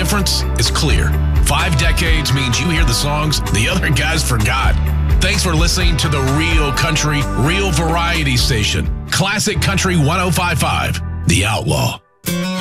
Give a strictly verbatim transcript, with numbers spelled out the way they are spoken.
difference is clear. Five decades means you hear the songs the other guys forgot. Thanks for listening to the Real Country, Real Variety Station. Classic Country one oh five point five, The Outlaw.